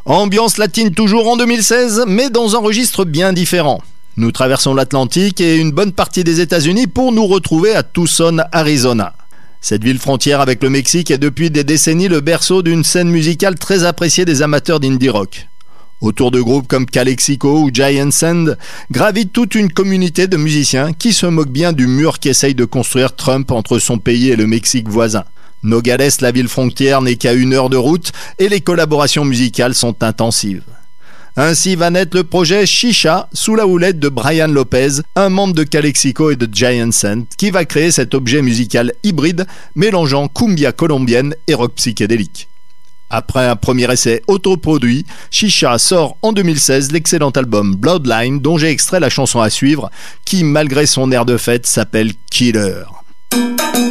Ambiance latine toujours en 2016, mais dans un registre bien différent. Nous traversons l'Atlantique et une bonne partie des États-Unis pour nous retrouver à Tucson, Arizona. Cette ville frontière avec le Mexique est depuis des décennies le berceau d'une scène musicale très appréciée des amateurs d'indie rock. Autour de groupes comme Calexico ou Giant Sand, gravite toute une communauté de musiciens qui se moquent bien du mur qu'essaye de construire Trump entre son pays et le Mexique voisin. Nogales, la ville frontière, n'est qu'à 1 heure de route et les collaborations musicales sont intensives. Ainsi va naître le projet Chicha sous la houlette de Brian Lopez, un membre de Calexico et de Giant Sand, qui va créer cet objet musical hybride mélangeant cumbia colombienne et rock psychédélique. Après un premier essai autoproduit, Chicha sort en 2016 l'excellent album Bloodline dont j'ai extrait la chanson à suivre qui, malgré son air de fête, s'appelle Killer.